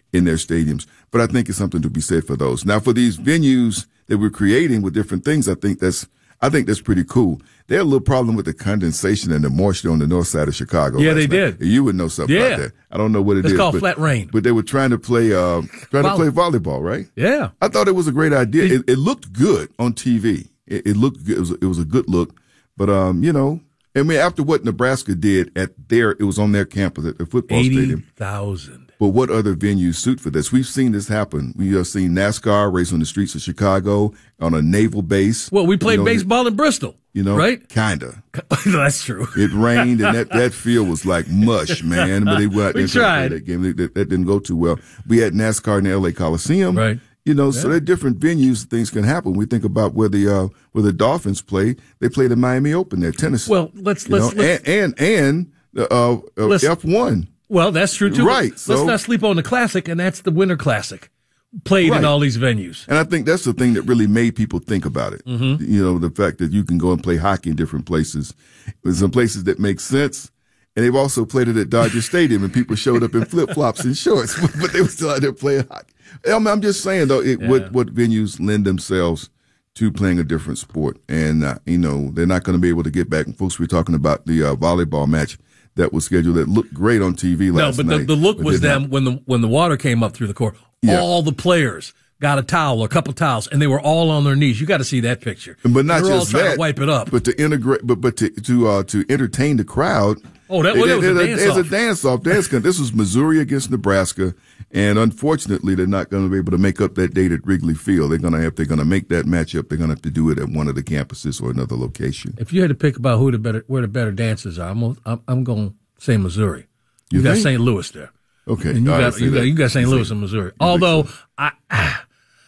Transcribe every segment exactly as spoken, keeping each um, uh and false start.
in their stadiums. But I think it's something to be said for those. Now, for these venues that we're creating with different things, I think that's I think that's pretty cool. They had a little problem with the condensation and the moisture on the north side of Chicago. Yeah, they night. did. You would know something yeah. about that. I don't know what it it's is. It's called but, flat rain. But they were trying to play uh, trying Volley. to play volleyball, right? Yeah. I thought it was a great idea. It, it looked good on T V. It, it looked good. It was, it was a good look. But, um, you know, I mean, after what Nebraska did at their, it was on their campus at the football eighty stadium. eighty thousand. But what other venues suit for this? We've seen this happen. We have seen NASCAR race on the streets of Chicago on a naval base. Well, we played you know, baseball in Bristol. You know, right? Kinda. That's true. It rained and that, that field was like mush, man. But they went out we there tried. That game. That, that didn't go too well. We had NASCAR in the L A Coliseum. Right. You know, yeah. so there are different venues things can happen. We think about where the uh, where the Dolphins play. They play the Miami Open there, tennis. Well, let's let's, let's and and, and uh, uh, F one. Well, that's true too. Right. Let's so, not sleep on the Classic, and that's the Winter Classic, played right. in all these venues. And I think that's the thing that really made people think about it. Mm-hmm. You know, the fact that you can go and play hockey in different places. There's some places that make sense. And they've also played it at Dodger Stadium, and people showed up in flip-flops and shorts, but they were still out there playing hockey. I'm, I'm just saying, though, it, yeah. what, what venues lend themselves to playing a different sport. And, uh, you know, they're not going to be able to get back. And folks, we were talking about the uh, volleyball match that was scheduled that looked great on T V last night. No, but night, the, the look but was them not. when the when the water came up through the court. Yeah. All the players got a towel or a couple of towels, and they were all on their knees. You got to see that picture. But not They're just all trying that, to wipe it up. But to integrate, but but to to uh, to entertain the crowd. Oh, that, well, that was a dance There's off. a dance off. Dance. This was Missouri against Nebraska, and unfortunately, they're not going to be able to make up that date at Wrigley Field. They're going to have. They're going to make that matchup. They're going to have to do it at one of the campuses or another location. If you had to pick about who the better, where the better dancers are, I'm I'm, I'm going to say Missouri. You, you got Saint Louis there. Okay, and you got you got, you got Saint Louis in Missouri. You Although so. I, ah,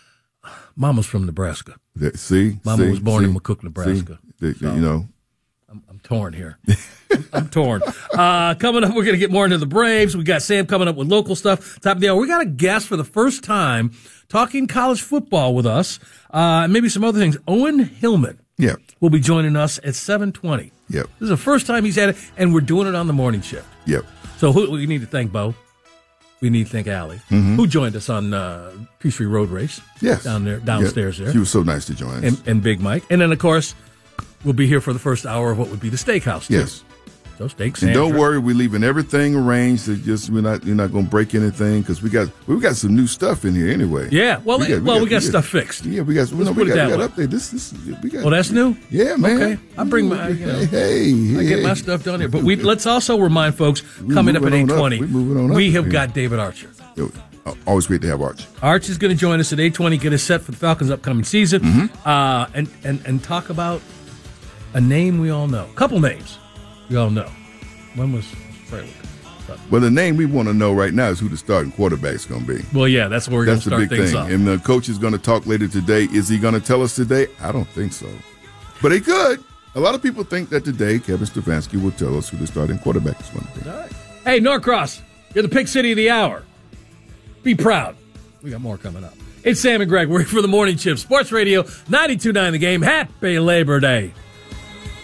Mama's from Nebraska. That, see, Mama see, was born see, in McCook, Nebraska. See, so. You know. I'm, I'm torn here. I'm torn. Uh, coming up, we're going to get more into the Braves. We got Sam coming up with local stuff. Top of the hour, we got a guest for the first time talking college football with us, uh, and maybe some other things. Owen Hillman yeah. will be joining us at seven twenty. Yep. This is the first time he's had it, and we're doing it on the morning shift. Yep. So who, we need to thank Bo. We need to thank Allie, mm-hmm. who joined us on uh, Peachtree Road Race. Yes. Down there, downstairs yep. there. She was so nice to join us. And, and Big Mike. And then, of course, we'll be here for the first hour of what would be the steakhouse. Too. Yes. So steak. And don't worry, we're leaving everything arranged. It's just we're not you're not going to break anything because we got we got some new stuff in here anyway. Yeah. Well, we got, we well, got, we got we stuff fixed. Yeah, we got. Let's no, put we it got, that we got way. up there. This this we got. Oh, that's new. Yeah, man. Okay, I bring my. You know, hey, hey, I get hey. my stuff done here. But we let's also remind folks we coming up at eight up. twenty. We moving on up. We have yeah. got David Archer. Yo, always great to have Arch. Arch is going to join us at eight twenty. Get us set for the Falcons' upcoming season, mm-hmm. uh, and and and talk about a name we all know. A couple names we all know. One was Freilich. Well, the name we want to know right now is who the starting quarterback is going to be. Well, yeah, that's where we're going to start That's the big things thing. off. And the coach is going to talk later today. Is he going to tell us today? I don't think so. But he could. A lot of people think that today Kevin Stefanski will tell us who the starting quarterback is going to be. All right. Hey, Norcross, you're the Pick City of the Hour. Be proud. We got more coming up. It's Sam and Greg. We're here for the morning shift. Sports Radio, ninety-two point nine The Game. Happy Labor Day.